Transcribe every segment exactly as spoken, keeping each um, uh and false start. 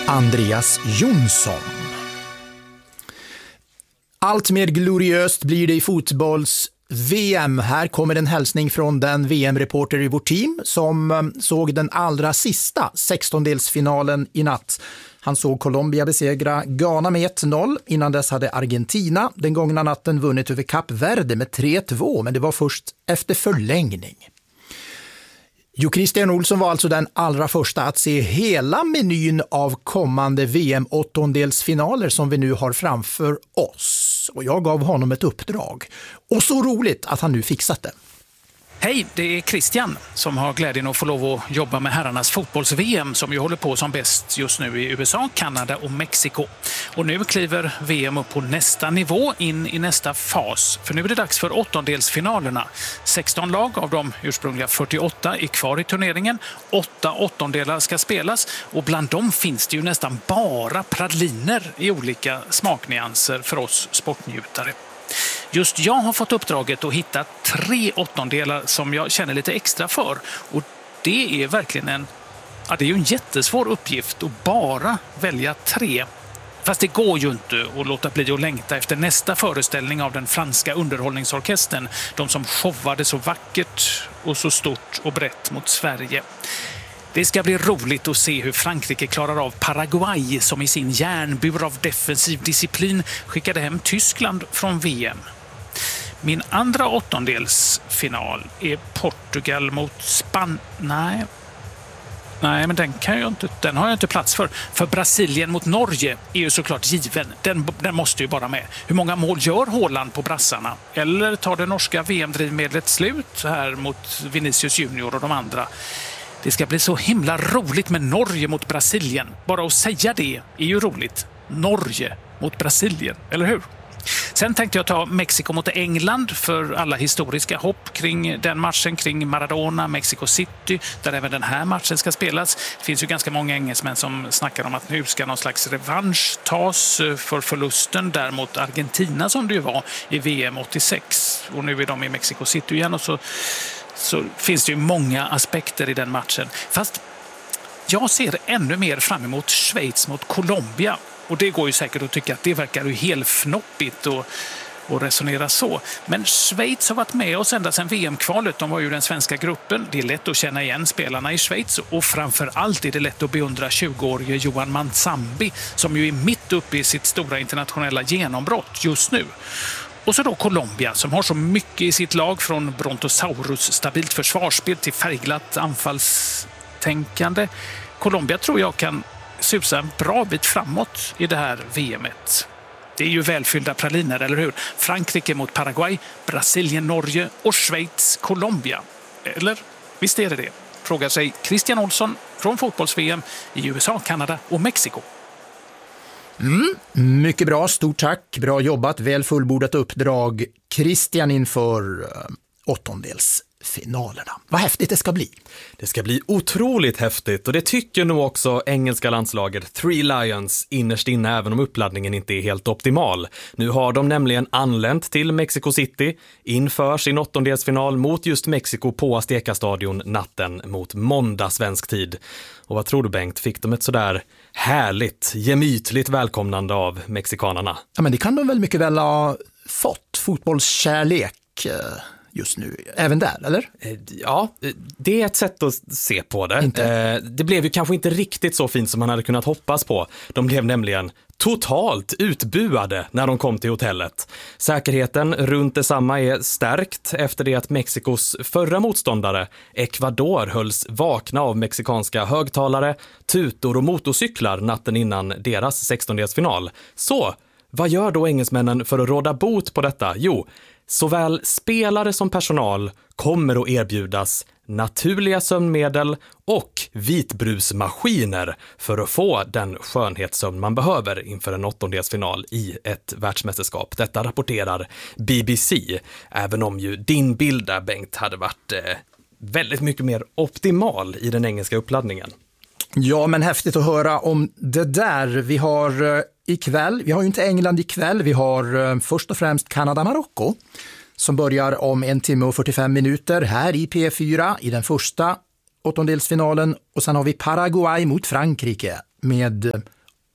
Andreas Jonsson. Allt mer gloriöst blir det i fotbolls-V M. Här kommer en hälsning från den V M-reporter i vårt team som såg den allra sista sextondelsfinalen i natt. Han såg Colombia besegra Ghana med ett noll. Innan dess hade Argentina den gångna natten vunnit över Kap Verde med tre två, men det var först efter förlängning. Jo, Christian Olsson var alltså den allra första att se hela menyn av kommande V M-åttondelsfinaler som vi nu har framför oss. Och jag gav honom ett uppdrag. Och så roligt att han nu fixat det. Hej, det är Christian som har glädjen att få lov att jobba med herrarnas fotbolls-V M som ju håller på som bäst just nu i U S A, Kanada och Mexiko. Och nu kliver V M upp på nästa nivå, in i nästa fas. För nu är det dags för åttondelsfinalerna. sexton lag av de ursprungliga fyrtioåtta är kvar i turneringen. Åtta åttondelar ska spelas och bland dem finns det ju nästan bara praliner i olika smaknyanser för oss sportnjutare. Just jag har fått uppdraget att hitta tre åttondelar som jag känner lite extra för. Och det är verkligen en, ja, det är ju en jättesvår uppgift att bara välja tre. Fast det går ju inte att låta bli att längta efter nästa föreställning av den franska underhållningsorkestern. De som showade så vackert och så stort och brett mot Sverige. Det ska bli roligt att se hur Frankrike klarar av Paraguay som i sin järnbur av defensiv disciplin skickade hem Tyskland från V M. Min andra åttondelsfinal är Portugal mot Spanien. Nej. Nej, men den, kan jag inte, den har jag inte plats för. För Brasilien mot Norge är ju såklart given. Den, den måste ju bara med. Hur många mål gör Haaland på brassarna? Eller tar det norska V M-drivmedlet slut här mot Vinicius Junior och de andra? Det ska bli så himla roligt med Norge mot Brasilien. Bara att säga det är ju roligt. Norge mot Brasilien, eller hur? Sen tänkte jag ta Mexiko mot England för alla historiska hopp kring den matchen, kring Maradona, Mexico City, där även den här matchen ska spelas. Det finns ju ganska många engelsmän som snackar om att nu ska någon slags revansch tas för förlusten där mot Argentina som det ju var i V M åttiosex. Och nu är de i Mexico City igen och så så finns det ju många aspekter i den matchen. Fast jag ser ännu mer fram emot Schweiz mot Colombia. Och det går ju säkert att tycka att det verkar ju helt fnoppigt och, och resonera så. Men Schweiz har varit med oss ända sedan V M-kvalet. De var ju den svenska gruppen. Det är lätt att känna igen spelarna i Schweiz. Och framför allt är det lätt att beundra tjugoårige Johan Mansambi som ju är mitt uppe i sitt stora internationella genombrott just nu. Och så då Colombia som har så mycket i sitt lag, från Brontosaurus stabilt försvarsspel till färgglatt anfallstänkande. Colombia tror jag kan susa en bra bit framåt i det här V M-et. Det är ju välfyllda praliner, eller hur? Frankrike mot Paraguay, Brasilien, Norge och Schweiz, Colombia. Eller visst är det det? Frågar sig Christian Olsson från fotbolls-V M i U S A, Kanada och Mexiko. Mm, mycket bra, stort tack. Bra jobbat, väl fullbordat uppdrag. Christian inför uh, åttondelsfinalerna. Vad häftigt det ska bli. Det ska bli otroligt häftigt och det tycker nog också engelska landslaget Three Lions innerst inne, även om uppladdningen inte är helt optimal. Nu har de nämligen anlänt till Mexico City inför sin åttondelsfinal mot just Mexiko på Azteca-stadion natten mot måndag svensk tid. Och vad tror du, Bengt? Fick de ett sådär härligt, gemytligt välkomnande av mexikanerna? Ja, men det kan de väl mycket väl ha fått. Fotbollskärlek just nu, även där, eller? Ja, det är ett sätt att se på det. Inte. Det blev ju kanske inte riktigt så fint som man hade kunnat hoppas på. De blev nämligen totalt utbuade när de kom till hotellet. Säkerheten runt detsamma är stärkt efter det att Mexikos förra motståndare, Ecuador, hölls vakna av mexikanska högtalare, tutor och motorcyklar natten innan deras sextondelsfinal. Så, vad gör då engelsmännen för att råda bot på detta? Jo, såväl spelare som personal kommer att erbjudas naturliga sömnmedel och vitbrusmaskiner för att få den skönhetssömn man behöver inför en åttondelsfinal i ett världsmästerskap. Detta rapporterar B B C, även om ju din bild där, Bengt, hade varit eh, väldigt mycket mer optimal i den engelska uppladdningen. Ja, men häftigt att höra om det där. Vi har uh, ikväll, vi har ju inte England ikväll, vi har uh, först och främst Kanada-Marocko som börjar om en timme och fyrtiofem minuter här i P fyra i den första åttondelsfinalen, och sen har vi Paraguay mot Frankrike med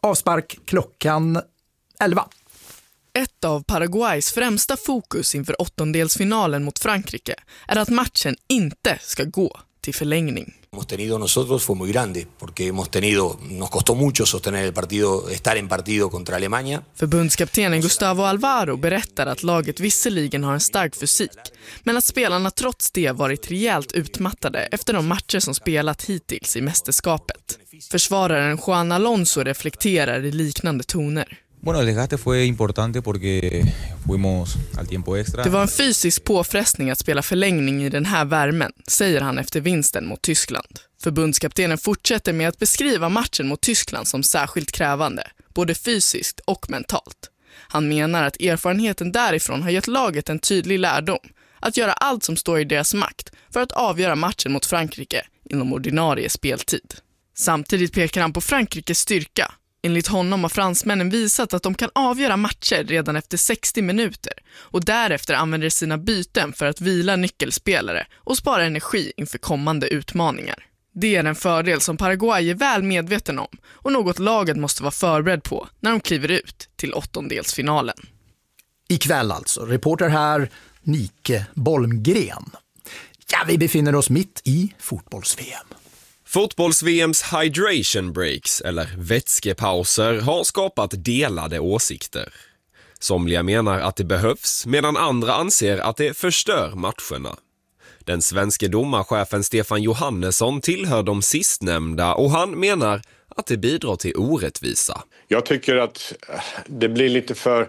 Avspark klockan elva. Ett av Paraguays främsta fokus inför åttondelsfinalen mot Frankrike är att matchen inte ska gå till förlängning. Hemos tenido nosotros fue muy grande porque hemos tenido nos costó mucho sostener el partido, estar en partido contra Alemania. Förbundskaptenen Gustavo Alvaro berättar att laget visserligen har en stark fysik, men att spelarna trots det varit rejält utmattade efter de matcher som spelat hittills i mästerskapet. Försvararen Juan Alonso reflekterar i liknande toner. Bueno, el desgaste fue importante porque fuimos al tiempo extra. Det var en fysisk påfrestning att spela förlängning i den här värmen, säger han efter vinsten mot Tyskland. Förbundskaptenen fortsätter med att beskriva matchen mot Tyskland som särskilt krävande, både fysiskt och mentalt. Han menar att erfarenheten därifrån har gett laget en tydlig lärdom, att göra allt som står i deras makt för att avgöra matchen mot Frankrike inom ordinarie speltid. Samtidigt pekar han på Frankrikes styrka. Enligt honom har fransmännen visat att de kan avgöra matcher redan efter sextio minuter och därefter använder sina byten för att vila nyckelspelare och spara energi inför kommande utmaningar. Det är en fördel som Paraguay är väl medveten om och något laget måste vara förberedd på när de kliver ut till åttondelsfinalen. Ikväll alltså. Reporter här, Nike Bolmgren. Ja, vi befinner oss mitt i fotbolls-V M. Fotbolls-V M:s hydration breaks, eller vätskepauser, har skapat delade åsikter. Somliga menar att det behövs, medan andra anser att det förstör matcherna. Den svenska domarchefen Stefan Johannesson tillhör de sistnämnda och han menar att det bidrar till orättvisa. Jag tycker att det blir lite för...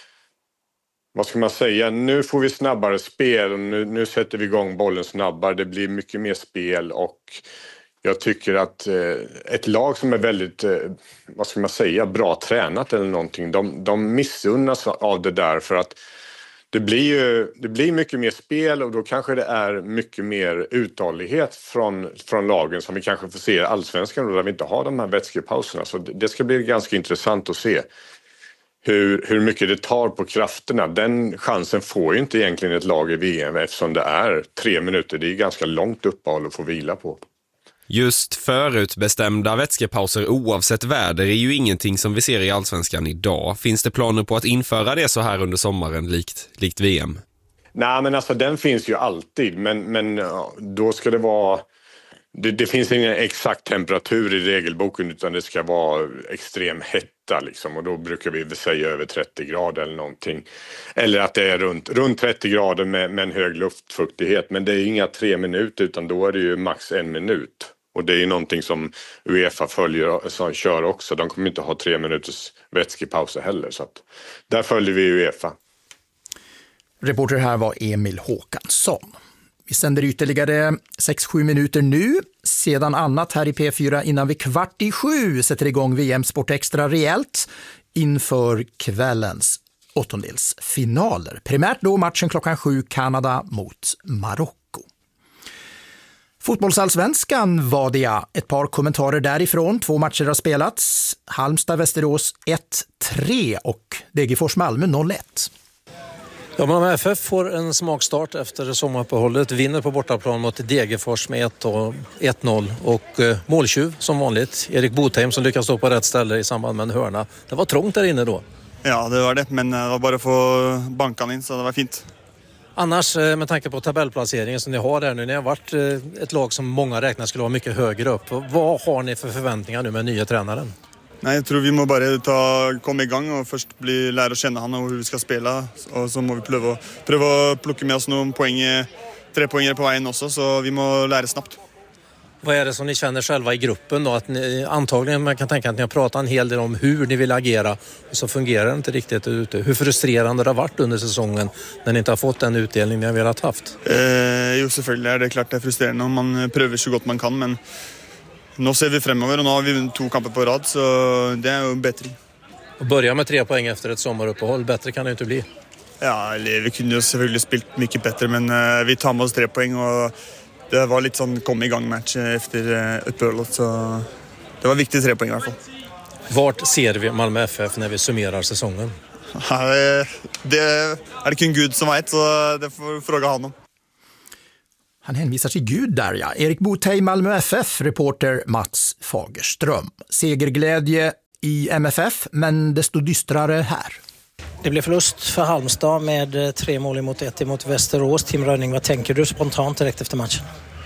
Vad ska man säga? Nu får vi snabbare spel och nu, nu sätter vi igång bollen snabbare. Det blir mycket mer spel och... Jag tycker att eh, ett lag som är väldigt, eh, vad ska man säga, bra tränat eller någonting, de, de missunnas av det där för att det blir ju det blir mycket mer spel och då kanske det är mycket mer uthållighet från, från lagen som vi kanske får se i Allsvenskan där vi inte har de här vätskepauserna. Så det, det ska bli ganska intressant att se hur, hur mycket det tar på krafterna. Den chansen får ju inte egentligen ett lag i V M eftersom det är tre minuter. Det är ganska långt uppehåll att få vila på. Just förutbestämda vätskepauser oavsett väder är ju ingenting som vi ser i Allsvenskan idag. Finns det planer på att införa det så här under sommaren likt, likt V M? Nej, men alltså den finns ju alltid. Men, men då ska det vara... Det, det finns ingen exakt temperatur i regelboken utan det ska vara extrem hetta liksom. Och då brukar vi säga över trettio grader eller någonting. Eller att det är runt, runt trettio grader med, med en hög luftfuktighet. Men det är inga tre minuter utan då är det ju max en minut. Och det är ju någonting som UEFA följer som kör också. De kommer inte ha tre minuters vätskepauser heller. Så att där följer vi UEFA. Reporter här var Emil Håkansson. Vi sänder ytterligare sex sju minuter nu. Sedan annat här i P fyra innan vi kvart i sju sätter igång V M Sport Extra rejält inför kvällens åttondelsfinaler. Primärt då matchen klockan sju, Kanada mot Marocko. Fotbollsallsvenskan var det ja. Ett par kommentarer därifrån. Två matcher har spelats. Halmstad-Västerås ett tre och Degerfors-Malmö noll ett. Ja, Malmö F F får en smakstart efter sommaruppehållet. Vinner på bortaplan mot Degerfors med ett noll och eh, måltjuv som vanligt. Erik Botheim som lyckas stå på rätt ställe i samband med en hörna. Det var trångt där inne då. Ja, det var det. Men det var bara att få bankan in så det var fint. Annars med tanke på tabellplaceringen som ni har där nu. Ni har varit ett lag som många räknar skulle vara mycket högre upp. Vad har ni för förväntningar nu med nya tränaren? Nej, jag tror vi må bara ta, komma igång och först bli, lära känna han och hur vi ska spela. Och så må vi pröva, pröva plocka med oss någon poäng, tre poänger på vägen också, så vi må lära snabbt. Vad är det som ni känner själva i gruppen då? Att ni, antagligen man kan tänka att ni har pratat en hel del om hur ni vill agera och så fungerar det inte riktigt ute. Hur frustrerande det har varit under säsongen när ni inte har fått den utdelning ni har velat haft? Eh, jo, selvfølgelig är det klart det är frustrerande om man prövar så gott man kan, men nu ser vi fremover och nu har vi vunnit två kamper på rad så det är ju bättre. Och börja med tre poäng efter ett sommaruppehåll, bättre kan det inte bli. Ja, vi kunde ju selvfølgelig spilt mycket bättre, men uh, vi tar med oss tre poäng och det var lite sån kom igång match efter uh, uppehållet, så det var viktigt tre poäng i alla fall. Vart ser vi Malmö F F när vi summerar säsongen? Ja, det är det kun Gud som vet, så det får fråga honom. Han hänvisar till Gud där, ja. Erik Botheim, Malmö F F, reporter Mats Fagerström. Segerglädje i M F F, men desto dystrare här. Det blev förlust för Halmstad med tre mål emot ett emot Västerås. Tim Rönning, vad tänker du spontant direkt efter matchen?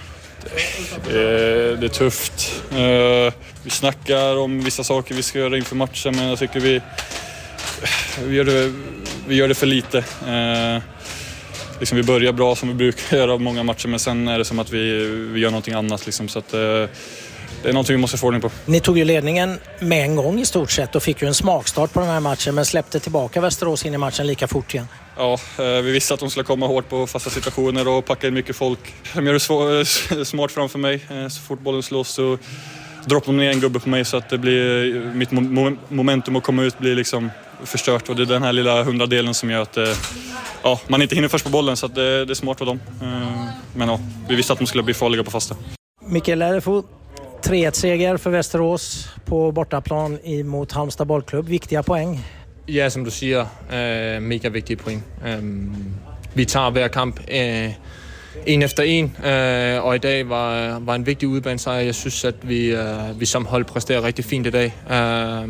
Det är tufft. Vi snackar om vissa saker vi ska göra inför matchen, men jag tycker vi, vi, gör, det, vi gör det för lite. Liksom vi börjar bra som vi brukar göra av många matcher, men sen är det som att vi, vi gör någonting annat. Liksom, så att, det är någonting vi måste få ordning på. Ni tog ju ledningen med en gång i stort sett och fick ju en smakstart på den här matchen, men släppte tillbaka Västerås in i matchen lika fort igen. Ja, vi visste att de skulle komma hårt på fasta situationer och packa in mycket folk. De gör det svår, smart framför mig. Så fort bollen slås så droppar de ner en gubbe på mig, så att det blir, mitt momentum att komma ut blir liksom förstört. Och det är den här lilla hundradelen som gör att ja, man inte hinner först på bollen, så att det, det är smart för dem. Men ja, vi visste att de skulle bli farliga på fasta. Mikael Erfo, tre ett-seger för Västerås på bortaplan mot Halmstad bollklubb. Viktiga poäng. Ja, som du siger, øh, mega vigtige point. Øh, vi tager hver kamp øh, en efter en, øh, og i dag var, var en vigtig udbanesejr. Jeg synes, at vi, øh, vi som hold præsterer rigtig fint i dag. Øh,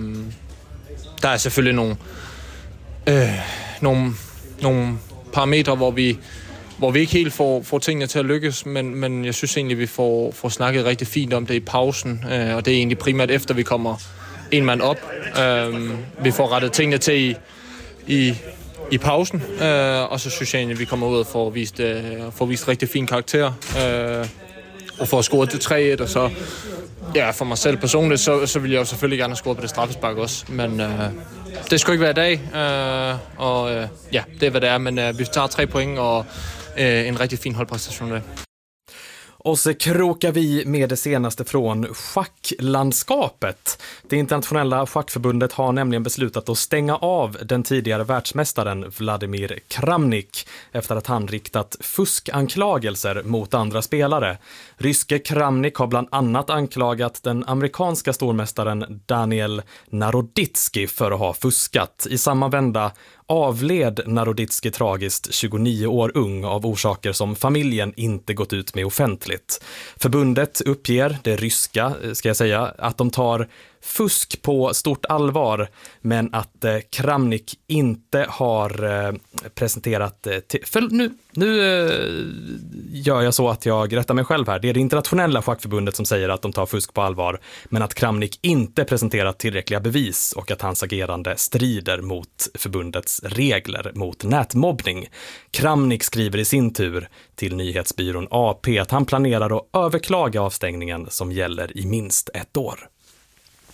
der er selvfølgelig nogle, øh, nogle, nogle parametre, hvor vi, hvor vi ikke helt får, får tingene til at lykkes, men, men jeg synes egentlig, vi får, får snakket rigtig fint om det i pausen, øh, og det er egentlig primært efter, vi kommer en mand op. Øh, vi får rettet tingene til i, i, i pausen, øh, og så synes jeg egentlig, vi kommer ud og får vist, øh, får vist rigtig fin karakter, øh, og får scoret til tre et, og så ja, for mig selv personligt, så, så vil jeg jo selvfølgelig gerne have scoret på det straffespark også, men øh, det skulle ikke være i dag, øh, og øh, ja, det er hvad det er, men øh, vi tager tre point og øh, en rigtig fin holdpræstation i dag. Och så krokar vi med det senaste från schacklandskapet. Det internationella schackförbundet har nämligen beslutat att stänga av den tidigare världsmästaren Vladimir Kramnik efter att han riktat fuskanklagelser mot andra spelare. Ryske Kramnik har bland annat anklagat den amerikanska stormästaren Daniel Naroditsky för att ha fuskat. I samma vända avled Naroditsky tragiskt tjugonio år ung av orsaker som familjen inte gått ut med offentligt. Förbundet uppger, det ryska ska jag säga, att de tar fusk på stort allvar, men att eh, Kramnik inte har eh, presenterat eh, till, för nu, nu eh, gör jag så att jag rättar mig själv här. Det är det internationella schackförbundet som säger att de tar fusk på allvar, men att Kramnik inte presenterat tillräckliga bevis och att hans agerande strider mot förbundets regler mot nätmobbning. Kramnik skriver i sin tur till nyhetsbyrån A P att han planerar att överklaga avstängningen som gäller i minst ett år.